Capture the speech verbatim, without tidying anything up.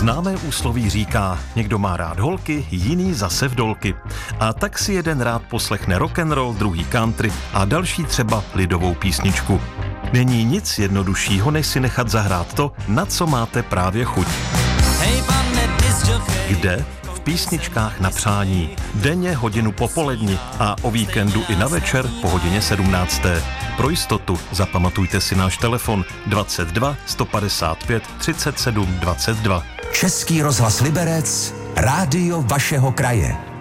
Známé úsloví říká, někdo má rád holky, jiný zase vdolky. A tak si jeden rád poslechne rock'n'roll, druhý country a další třeba lidovou písničku. Není nic jednoduššího, než si nechat zahrát to, na co máte právě chuť. Kde? V písničkách na přání. Denně hodinu po poledni a o víkendu i na večer po hodině sedmnácté. Pro jistotu zapamatujte si náš telefon dvacet dva sto padesát pět třicet sedm dvacet dva. Český rozhlas Liberec, rádio vašeho kraje.